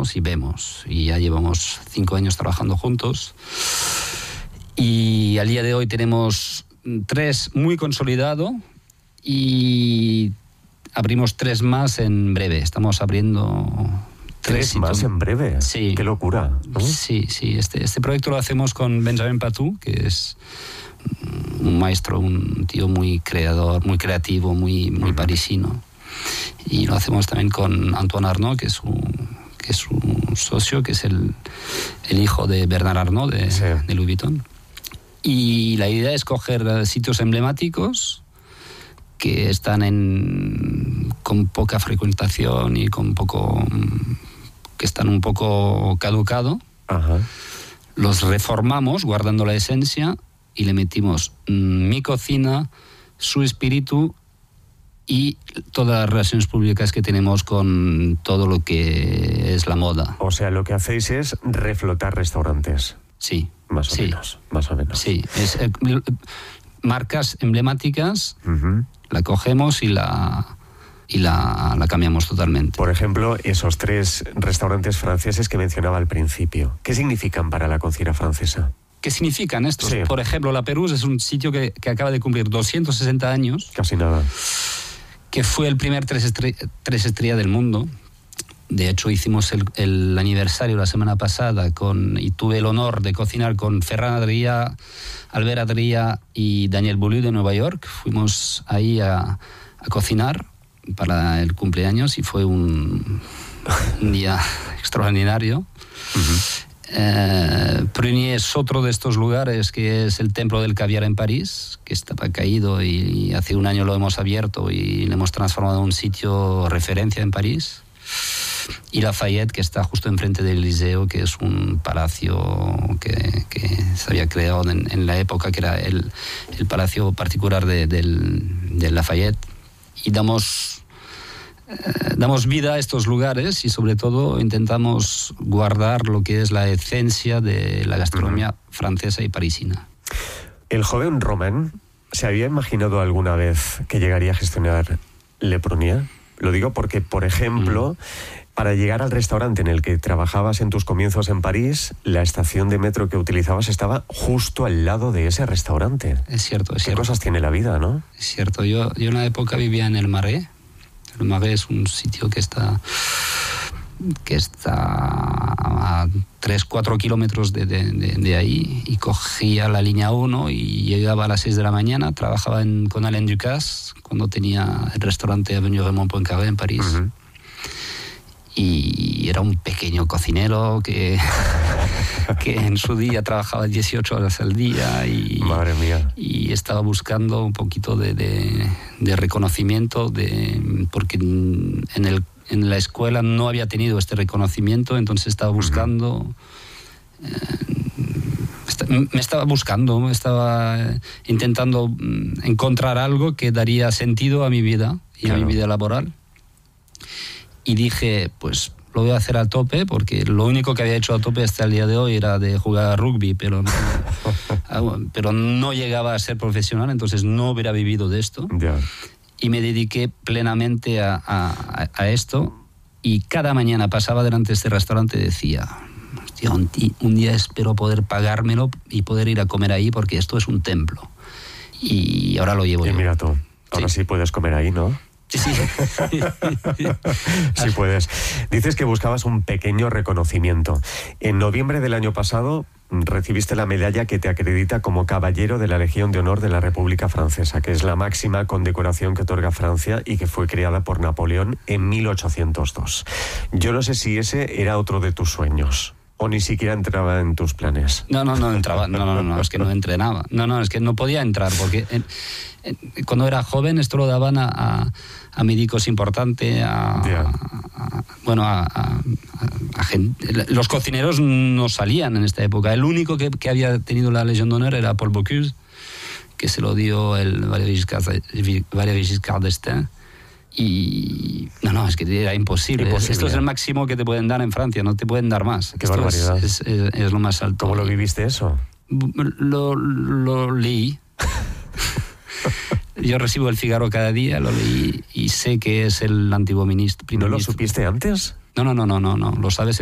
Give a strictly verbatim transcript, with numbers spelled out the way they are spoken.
hablamos y vemos. Y ya llevamos cinco años trabajando juntos. Y al día de hoy tenemos tres muy consolidados y abrimos tres más en breve. Estamos abriendo... ¿Tres, tres más en breve? Sí. ¡Qué locura! ¿No? Sí, sí. Este, este proyecto lo hacemos con Benjamin Patou, que es un maestro, un tío muy creador, muy creativo, muy, muy uh-huh. parisino. Y lo hacemos también con Antoine Arnaud, que es un, que es un socio, que es el, el hijo de Bernard Arnault, de, sí. de Louis Vuitton. Y la idea es coger sitios emblemáticos que están en, con poca frecuentación y con poco... que están un poco caducados. Ajá. Los reformamos guardando la esencia y le metimos mmm, mi cocina, su espíritu y todas las relaciones públicas que tenemos con todo lo que es la moda. O sea, lo que hacéis es reflotar restaurantes. Sí. Más o sí. menos, más o menos. Sí, es, eh, marcas emblemáticas, uh-huh. la cogemos y la... y la, la cambiamos totalmente. Por ejemplo, esos tres restaurantes franceses que mencionaba al principio, ¿qué significan para la cocina francesa? ¿Qué significan estos? Sí. Por ejemplo, La Pérouse es un sitio que, que acaba de cumplir doscientos sesenta años. Casi nada. Que fue el primer tres, estre- tres estrellas del mundo. De hecho, hicimos el, el aniversario la semana pasada con, y tuve el honor de cocinar con Ferran Adrià, Albert Adrià y Daniel Boulud de Nueva York. Fuimos ahí a, a cocinar para el cumpleaños y fue un, un día extraordinario. Uh-huh. Eh, Prunier es otro de estos lugares, que es el Templo del Caviar en París, que estaba caído y, y hace un año lo hemos abierto y lo hemos transformado en un sitio referencia en París. Y Lafayette, que está justo enfrente del Liceo, que es un palacio que, que se había creado en, en la época, que era el, el palacio particular de, del, de Lafayette. Y damos, eh, damos vida a estos lugares y sobre todo intentamos guardar lo que es la esencia de la gastronomía uh-huh. francesa y parisina. ¿El joven Romain se había imaginado alguna vez que llegaría a gestionar Le Prunier? Lo digo porque, por ejemplo, uh-huh. para llegar al restaurante en el que trabajabas en tus comienzos en París, la estación de metro que utilizabas estaba justo al lado de ese restaurante. Es cierto, es ¿Qué cierto. cosas tiene la vida, no? Es cierto. Yo, yo en una época vivía en el Marais. El Marais es un sitio que está, que está a tres, cuatro kilómetros de, de, de, de ahí, y cogía la línea uno y llegaba a las seis de la mañana. Trabajaba en, con Alain Ducasse cuando tenía el restaurante Avenue Raymond Poincaré en París. Uh-huh. Y era un pequeño cocinero que, que en su día trabajaba dieciocho horas al día y, Madre mía. y estaba buscando un poquito de, de, de reconocimiento, de, porque en, el, en la escuela no había tenido este reconocimiento, entonces estaba buscando... Uh-huh. eh, me estaba buscando, estaba intentando encontrar algo que daría sentido a mi vida y claro. a mi vida laboral. Y dije, pues lo voy a hacer a tope, porque lo único que había hecho a tope hasta el día de hoy era de jugar a rugby, pero no, pero no llegaba a ser profesional, entonces no hubiera vivido de esto. Yeah. Y me dediqué plenamente a, a, a esto, y cada mañana pasaba delante de este restaurante y decía, hostia, un, un día espero poder pagármelo y poder ir a comer ahí, porque esto es un templo. Y ahora lo llevo y yo. Y mira tú, ahora sí. sí puedes comer ahí, ¿no? Sí, sí. Sí puedes. Dices que buscabas un pequeño reconocimiento. En noviembre del año pasado recibiste la medalla que te acredita como Caballero de la Legión de Honor de la República Francesa, que es la máxima condecoración que otorga Francia y que fue creada por Napoleón en mil ochocientos dos. Yo no sé si ese era otro de tus sueños. ¿O ni siquiera entraba en tus planes? No, no, no entraba. No, no, no, es que no entrenaba. No, no, es que no podía entrar, porque en, en, cuando era joven esto lo daban a, a, a médicos importantes, a, yeah. a, a, bueno, a, a, a gente. Los cocineros no salían en esta época. El único que, que había tenido la Legión de Honor era Paul Bocuse, que se lo dio el Valéry Giscard d'Estaing. Y no, no, es que era imposible. imposible. Esto es el máximo que te pueden dar en Francia, no te pueden dar más. Qué barbaridad. Es, es, es, es lo más alto. ¿Cómo lo viviste eso? Lo, lo leí. Yo recibo el Figaro cada día, lo leí y sé que es el antiguo ministro. ¿No lo supiste antes? No, no, no, no, no, no. Lo sabes